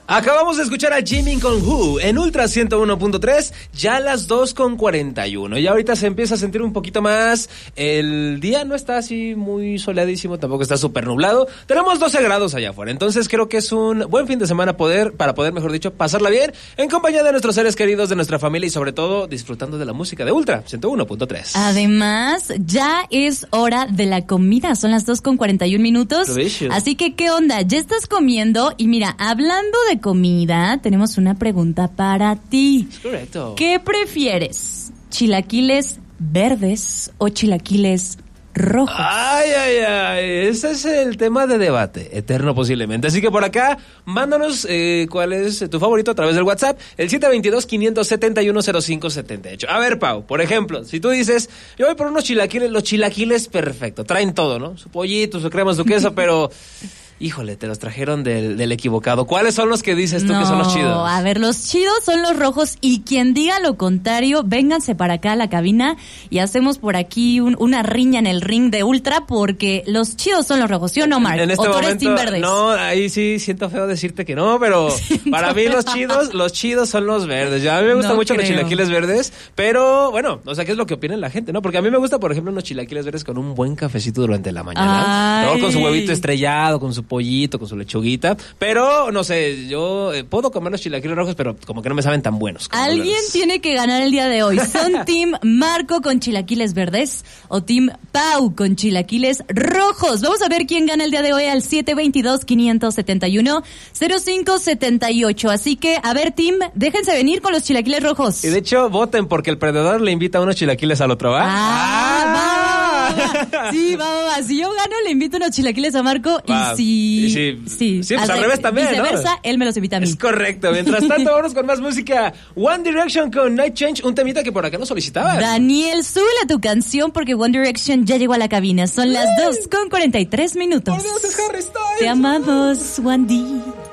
Acabamos de escuchar a Jimin con Who en Ultra 101.3, ya a las 2:41. Y ahorita se empieza a sentir un poquito más. El día no está así muy soleadísimo, tampoco está súper nublado. Tenemos 12 grados allá afuera, entonces creo que es un buen fin de semana para poder, mejor dicho, pasarla bien en compañía de nuestros seres queridos, de nuestra familia y sobre todo disfrutando de la música de Ultra 101.3. Además, ya es hora de la comida, son las 2:41. Delicious. Así que, ¿qué onda? ¿Ya estás comiendo? Y mira, hablando de comida, tenemos una pregunta para ti. Es correcto. ¿Qué prefieres? ¿Chilaquiles verdes o chilaquiles rojos? Ay, ese es el tema de debate, eterno posiblemente. Así que por acá, mándanos cuál es tu favorito a través del WhatsApp, el 722-571-0578. A ver, Pau, por ejemplo, si tú dices, yo voy por unos chilaquiles, los chilaquiles perfecto, traen todo, ¿no? Su pollito, su crema, su queso, pero... Híjole, te los trajeron del equivocado. ¿Cuáles son los que dices tú que son los chidos? A ver, los chidos son los rojos y quien diga lo contrario, vénganse para acá a la cabina y hacemos por aquí una riña en el ring de Ultra porque los chidos son los rojos, ¿sí o no, Mark? En este ¿O tú eres momento, team verdes? no, ahí sí siento feo decirte que no, pero para mí los chidos son los verdes. Ya a mí me gustan mucho los chilaquiles verdes, pero bueno, o sea, ¿qué es lo que opina la gente, no? Porque a mí me gusta, por ejemplo, unos chilaquiles verdes con un buen cafecito durante la mañana, ¿no? Con su huevito estrellado, con su pollito, con su lechuguita, pero no sé, yo puedo comer los chilaquiles rojos, pero como que no me saben tan buenos. Alguien tiene que ganar el día de hoy. ¿Son team Marco con chilaquiles verdes o team Pau con chilaquiles rojos? Vamos a ver quién gana el día de hoy al 722-571-0578. Así que, a ver, team, déjense venir con los chilaquiles rojos. Y de hecho, voten porque el perdedor le invita unos chilaquiles al otro, ¿va? Va. Sí, va. Si yo gano, le invito unos chilaquiles a Marco sí, pues al revés también, viceversa, ¿no? Él me los invita a mí. Es correcto. Mientras tanto, vamos con más música. One Direction con Night Change, un temita que por acá nos solicitabas. Daniel, súbele a tu canción porque One Direction ya llegó a la cabina. Son las 2:43. Por Dios, es Harry Styles. Te amamos, One D.